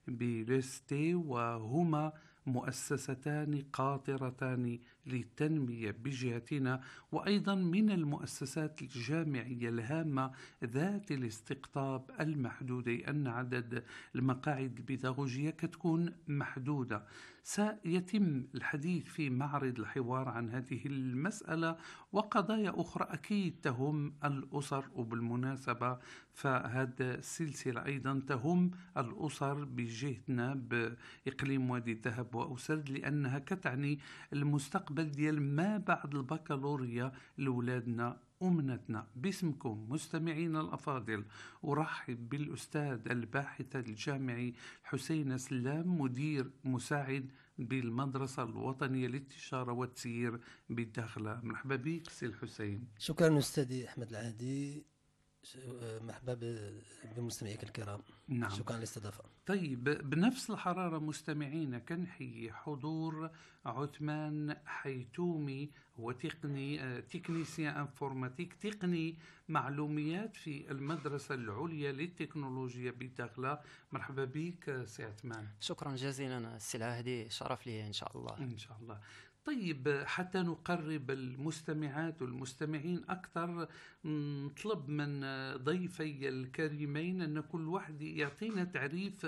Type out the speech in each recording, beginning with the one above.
بليستي، وهما مؤسستان قاطرتان للتنمية بجهتنا، وأيضا من المؤسسات الجامعية الهامة ذات الاستقطاب المحدود، أن عدد المقاعد البيداغوجية كتكون محدودة. سيتم الحديث في معرض الحوار عن هذه المسألة وقضايا أخرى أكيد تهم الأسر، وبالمناسبة فهذه السلسلة أيضا تهم الأسر بجهتنا بإقليم وادي الذهب وأسرد، لأنها كتعني المستقبل ديال ما بعد البكالوريا لأولادنا أمنتنا. باسمكم مستمعينا الأفاضل أرحب بالأستاذ الباحث الجامعي حسين سلام، مدير مساعد بالمدرسة الوطنية للتجارة والتسيير بالداخلة. مرحبا بك سي الحسين. شكرا أستاذي أحمد العهدي، مرحبا بمستمعيك الكرام. نعم. شكرا للاستضافة. طيب، بنفس الحرارة مستمعينا كنحيي حضور عثمان حيتومي، هو تكنيسيان انفورماتيك، تقني معلوميات في المدرسة العليا للتكنولوجيا بالداخلة. مرحبا بك سي عثمان. شكرا جزيلا سي العهدي، شرف لي إن شاء الله. إن شاء الله. طيب، حتى نقرب المستمعات والمستمعين أكثر، نطلب من ضيفي الكريمين أن كل واحد يعطينا تعريف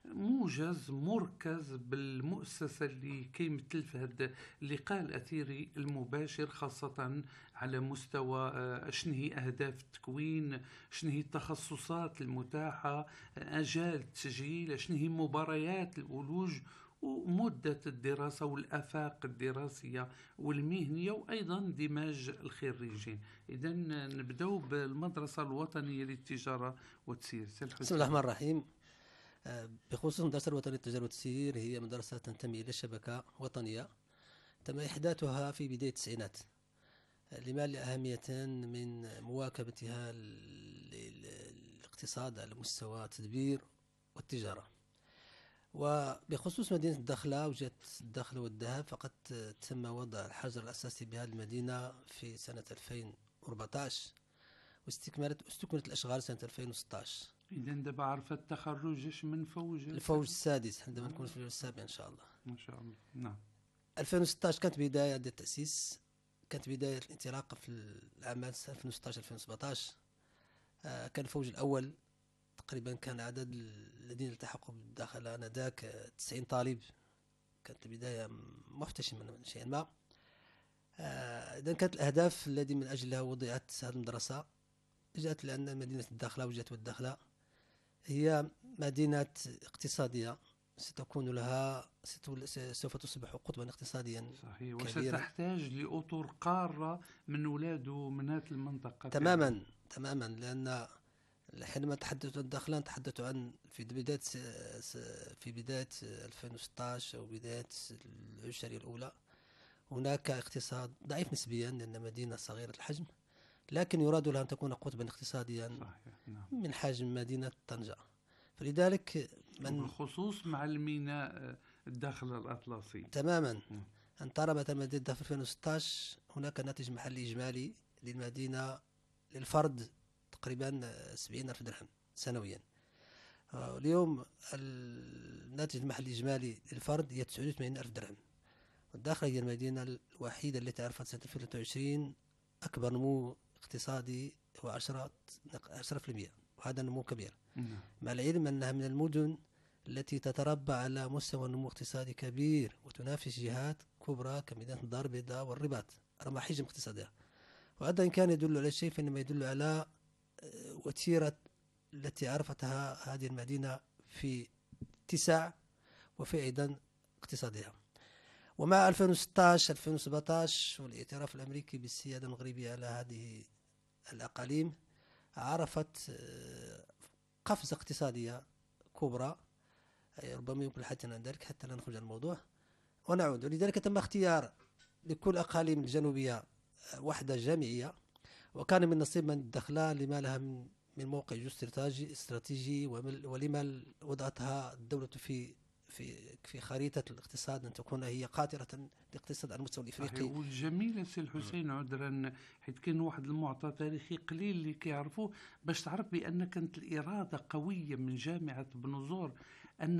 موجز مركز بالمؤسسة اللي كيمثل في هذا اللقاء الأثيري المباشر، خاصة على مستوى شنو هي أهداف التكوين، شنو هي التخصصات المتاحة، أجال التسجيل، شنو هي مباريات الأولوج، ومدة الدراسة والآفاق الدراسية والمهنية، وأيضا اندماج الخريجين. إذا نبدأ بالمدرسة الوطنية للتجارة والتسيير. بسم الله الرحمن الرحيم. بخصوص المدرسة الوطنية للتجارة والتسيير، هي مدرسة تنتمي إلى شبكة وطنية تم إحداثها في بداية التسعينات لما لأهمية من مواكبتها الاقتصاد على مستوى التدبير والتجارة. وبخصوص مدينة الداخلة، وجهة الداخلة والذهب، فقد تم وضع الحجر الأساسي بهذه المدينة في سنة 2014، واستكملت الأشغال سنة 2016. إذا دابا عرفت التخرج من الفوج السادس، عندما نكون في الفوج السابع إن شاء الله. ما شاء الله. نعم. 2016 كانت بداية التأسيس، كانت بداية الانطلاق في الأعمال 2016-2017. كان الفوج الأول تقريبا كان عدد الذين التحقوا بالداخل آنذاك 90 طالب. كانت البداية محتشمة من شيء ما. إذن كانت الأهداف التي من أجلها وضعت هذه المدرسة جاءت لأن مدينة الداخلة وجهة الداخلة هي مدينة اقتصادية، ستكون لها سوف تصبح قطبا اقتصاديا. صحيح. وستحتاج لأطر قارة من أولاد من هذه المنطقة. تماما، لأن حينما تحدث عن الداخلة نتحدث عن في بداية 2016 أو بداية العشرية الأولى. هناك اقتصاد ضعيف نسبيا لأن مدينة صغيرة الحجم، لكن يراد لها أن تكون قطبا اقتصاديا. صحيح. نعم. من حجم مدينة طنجة. فلذلك بالخصوص مع الميناء الداخل الأطلسي. تماما. أن ترى مثلا مدينة الداخل في 2016 هناك ناتج محلي إجمالي للمدينة للفرد تقريبا 70,000 درهم سنويا. اليوم الناتج المحلي الإجمالي للفرد هي 89,000 درهم. والداخل هي المدينة الوحيدة التي عرفت سنة 2023 أكبر نمو اقتصادي هو 10%، وهذا نمو كبير. مع العلم أنها من المدن التي تتربع على مستوى نمو اقتصادي كبير وتنافس جهات كبرى كمدينة الدار البيضاء والرباط رغم حجم اقتصادها. وهذا إن كان يدل على شيء فإنما يدل على وتيرة التي عرفتها هذه المدينة في اتساع وفي أيضا اقتصادها. ومع 2016-2017 والاعتراف الأمريكي بالسيادة المغربية على هذه الأقاليم عرفت قفزة اقتصادية كبرى، ربما يمكن الحديث عن ذلك حتى لا نخرج عن الموضوع ونعود. ولذلك تم اختيار لكل الأقاليم الجنوبية وحدة جامعية، وكان من نصيب من الداخلة لما لها من موقع استراتيجي ولما وضعتها الدولة في خريطة الاقتصاد أن تكون هي قاطرة الاقتصاد على المستوى الإفريقي. والجميل سي الحسين عذرا حيث كاين واحد المعطى تاريخي قليل اللي كيعرفوه، باش تعرف بأن كانت الإرادة قوية من جامعة بنزور